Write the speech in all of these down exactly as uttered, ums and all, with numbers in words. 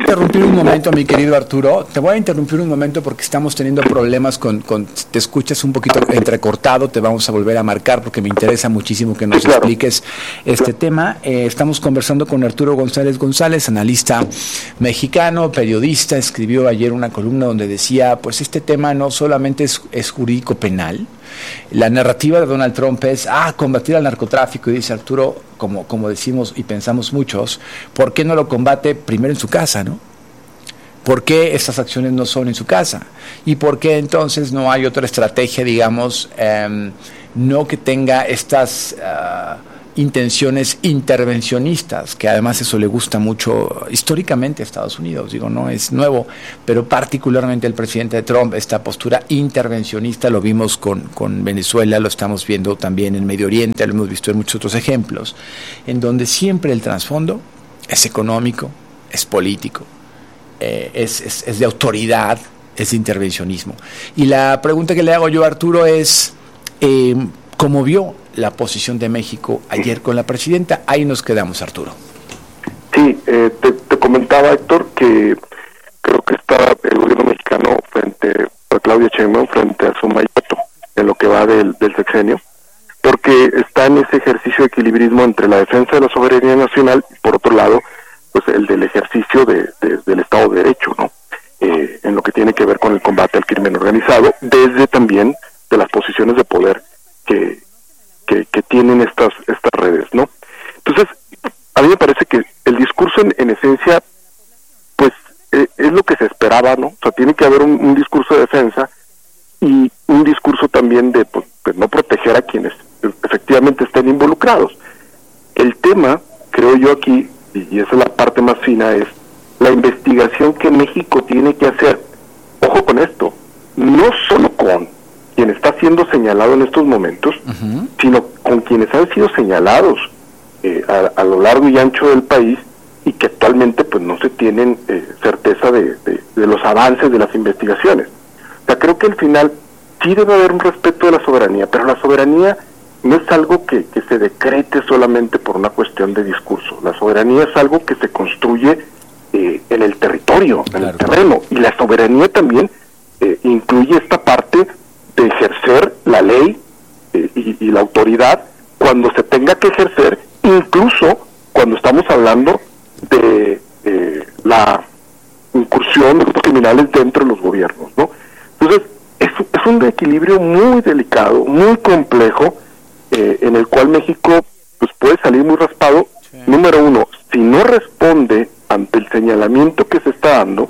interrumpir un momento, mi querido Arturo. Te voy a interrumpir un momento porque estamos teniendo problemas con, con te escuchas un poquito entrecortado. Te vamos a volver a marcar porque me interesa muchísimo que nos sí, claro. expliques este claro. tema. Eh, estamos conversando con Arturo González González, analista mexicano, periodista. Escribió ayer una columna donde decía, pues este tema no solamente es, es jurídico penal. La narrativa de Donald Trump es, ah, combatir al narcotráfico, y dice Arturo, como, como decimos y pensamos muchos, ¿por qué no lo combate primero en su casa, no? ¿Por qué estas acciones no son en su casa? ¿Y por qué entonces no hay otra estrategia, digamos, eh, no que tenga estas uh, intenciones intervencionistas, que además eso le gusta mucho históricamente a Estados Unidos, digo, no es nuevo, pero particularmente el presidente Trump, esta postura intervencionista, lo vimos con, con Venezuela, lo estamos viendo también en Medio Oriente, lo hemos visto en muchos otros ejemplos, en donde siempre el trasfondo es económico, es político, eh, es, es, es de autoridad, es de intervencionismo. Y la pregunta que le hago yo a Arturo es, eh, ¿cómo vio la posición de México ayer con la presidenta? Ahí nos quedamos, Arturo. Sí, eh, te, te comentaba, Héctor, que creo que está el gobierno mexicano frente a Claudia Sheinbaum, frente a su mayoto, en lo que va del, del sexenio, porque está en ese ejercicio de equilibrismo entre la defensa de la soberanía nacional y, por otro lado, pues el del ejercicio de, de, del Estado de Derecho, ¿no? Eh, en lo que tiene que ver con el combate al crimen organizado, desde también de las posiciones de poder que Que, que tienen estas estas redes, ¿no? Entonces, a mí me parece que el discurso en, en esencia, pues, eh, es lo que se esperaba, ¿no? O sea, tiene que haber un, un discurso de defensa y un discurso también de, pues, de no proteger a quienes efectivamente estén involucrados. El tema, creo yo aquí, y esa es la parte más fina, es la investigación que México tiene que hacer. Ojo con esto, no solo con quien está siendo señalado en estos momentos, uh-huh. sino con quienes han sido señalados eh, a, a lo largo y ancho del país y que actualmente pues no se tienen eh, certeza de, de, de los avances de las investigaciones. O sea, creo que al final sí debe haber un respeto de la soberanía, pero la soberanía no es algo que, que se decrete solamente por una cuestión de discurso. La soberanía es algo que se construye eh, en el territorio, en claro. el terreno, y la soberanía también eh, incluye esta parte de ejercer la ley eh, y, y la autoridad cuando se tenga que ejercer, incluso cuando estamos hablando de eh, la incursión de los criminales dentro de los gobiernos, ¿no? Entonces, es, es un equilibrio muy delicado, muy complejo, eh, en el cual México pues puede salir muy raspado. Sí. Número uno, si no responde ante el señalamiento que se está dando,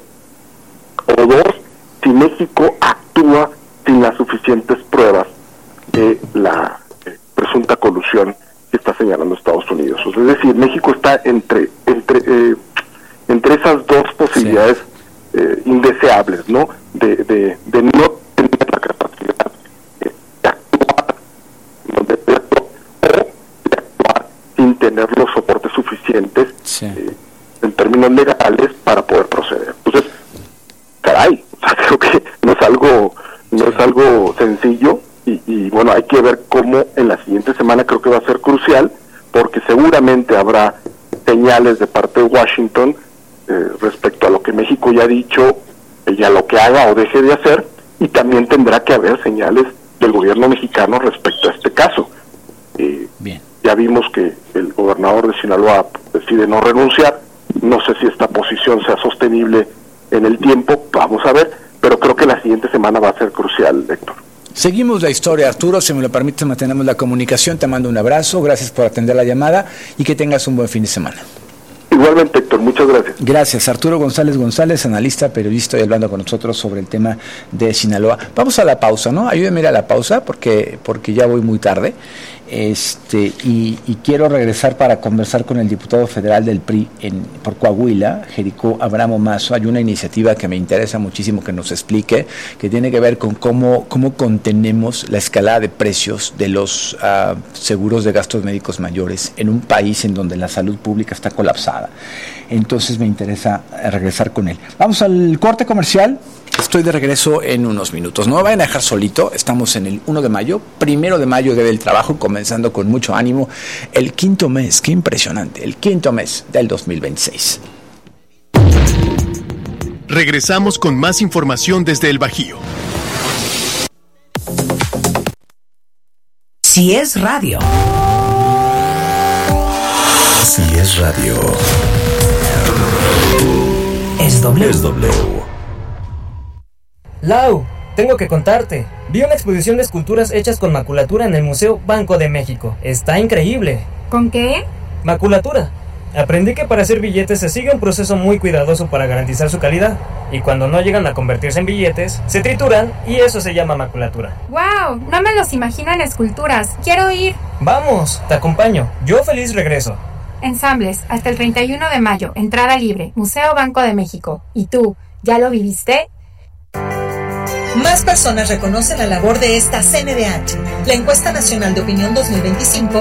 o dos, si México actúa sin las suficientes pruebas de la eh, presunta colusión que está señalando Estados Unidos. Es decir, México está entre entre eh, entre esas dos posibilidades sí. eh, indeseables, ¿no? De, de, de no tener la capacidad eh, de actuar donde de actuar, o de actuar sin tener los soportes suficientes sí. eh, en términos legales para poder proceder. Entonces, caray, o sea, creo que no es algo no es algo sencillo y, y bueno, hay que ver cómo en la siguiente semana, creo que va a ser crucial, porque seguramente habrá señales de parte de Washington eh, respecto a lo que México ya ha dicho y a lo que haga o deje de hacer, y también tendrá que haber señales del gobierno mexicano respecto a este caso. Eh, Bien. Ya vimos que el gobernador de Sinaloa decide no renunciar, no sé si esta posición sea sostenible en el tiempo, vamos a ver, pero creo que la siguiente semana va a ser crucial, Héctor. Seguimos la historia, Arturo, si me lo permites, mantenemos la comunicación, te mando un abrazo, gracias por atender la llamada y que tengas un buen fin de semana. Igualmente, Héctor, muchas gracias. Gracias, Arturo González González, analista, periodista, y hablando con nosotros sobre el tema de Sinaloa. Vamos a la pausa, ¿no? Ayúdeme a ir a la pausa porque, porque ya voy muy tarde. Este, y, y quiero regresar para conversar con el diputado federal del P R I en, por Coahuila, Jericó Abramo Mazo. Hay una iniciativa que me interesa muchísimo que nos explique, que tiene que ver con cómo, cómo contenemos la escalada de precios de los uh, seguros de gastos médicos mayores en un país en donde la salud pública está colapsada. Entonces me interesa regresar con él. Vamos al corte comercial. Estoy de regreso en unos minutos. No me vayan a dejar solito. Estamos en el primero de mayo, primero de mayo, Día del Trabajo, comenzando con mucho ánimo. El quinto mes, qué impresionante, el quinto mes del dos mil veintiséis. Regresamos con más información desde el Bajío. Si es radio. Si es radio. Es W. Es W. Lau, tengo que contarte. Vi una exposición de esculturas hechas con maculatura en el Museo Banco de México. Está increíble. ¿Con qué? Maculatura. Aprendí que para hacer billetes se sigue un proceso muy cuidadoso para garantizar su calidad. Y cuando no llegan a convertirse en billetes, se trituran y eso se llama maculatura. ¡Wow! No me los imagino en esculturas. ¡Quiero ir! Vamos, te acompaño. Yo feliz regreso. Ensambles, hasta el treinta y uno de mayo. Entrada libre. Museo Banco de México. ¿Y tú, ya lo viviste? Más personas reconocen la labor de esta C N D H. La Encuesta Nacional de Opinión dos mil veinticinco